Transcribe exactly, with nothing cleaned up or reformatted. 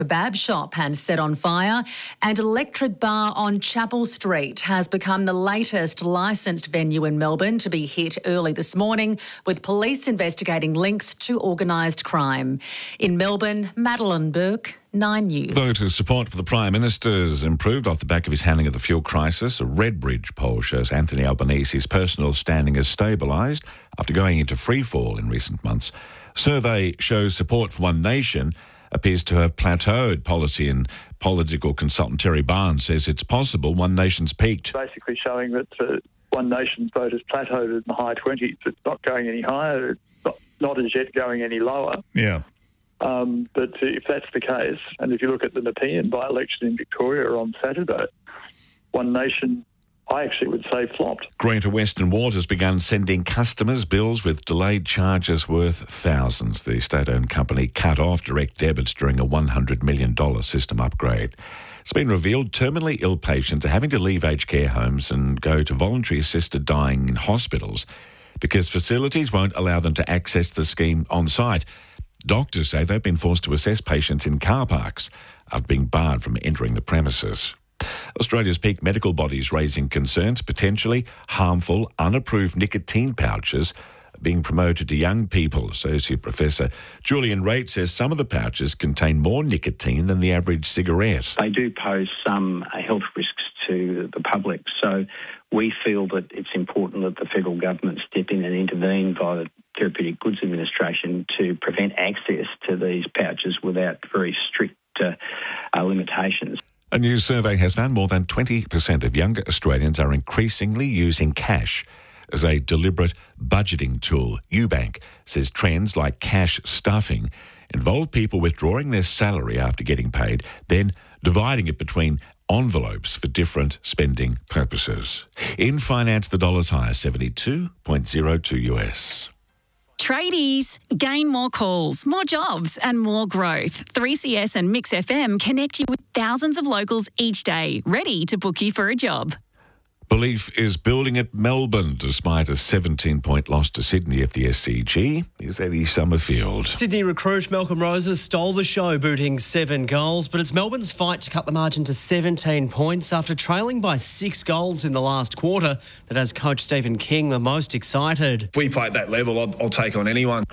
kebab shop and set on fire, and Electric Bar on Chapel Street has become the latest licensed venue in Melbourne to be hit early this morning, with police investigating links to organised crime. In Melbourne, Madeline Burke, Nine News. Voters' support for the Prime Minister's improved off the back of his handling of the fuel crisis. A Redbridge poll shows Anthony Albanese's personal standing has stabilised after going into freefall in recent months. Survey shows support for One Nation appears to have plateaued. Policy and political consultant Terry Barnes says it's possible One Nation's peaked. Basically showing that uh, One Nation's vote has plateaued in the high twenties. It's not going any higher. It's not, not as yet going any lower. Yeah. Um, but if that's the case, and if you look at the Nepean by-election in Victoria on Saturday, One Nation, I actually would say, flopped. Greater Western Waters began sending customers bills with delayed charges worth thousands. The state-owned company cut off direct debits during a one hundred million dollars system upgrade. It's been revealed terminally ill patients are having to leave aged care homes and go to voluntary assisted dying in hospitals because facilities won't allow them to access the scheme on site. Doctors say they've been forced to assess patients in car parks after being barred from entering the premises. Australia's peak medical bodies raising concerns potentially harmful, unapproved nicotine pouches being promoted to young people. Associate Professor Julian Raitt says some of the pouches contain more nicotine than the average cigarette. They do pose some health risks to the public, so we feel that it's important that the federal government step in and intervene via the Therapeutic Goods Administration to prevent access to these pouches without very strict uh, uh, limitations. A new survey has found more than twenty percent of younger Australians are increasingly using cash as a deliberate budgeting tool. Ubank says trends like cash stuffing involve people withdrawing their salary after getting paid, then dividing it between envelopes for different spending purposes. In finance, the dollar's higher, seventy-two point oh two U S. Tradies, gain more calls, more jobs and more growth. three C S and Mix F M connect you with thousands of locals each day, ready to book you for a job. Belief is building at Melbourne despite a seventeen-point loss to Sydney at the S C G. Here's Eddie Summerfield. Sydney recruit Malcolm Roses stole the show, booting seven goals, but it's Melbourne's fight to cut the margin to seventeen points after trailing by six goals in the last quarter that has coach Stephen King the most excited. If we play at that level, I'll, I'll take on anyone.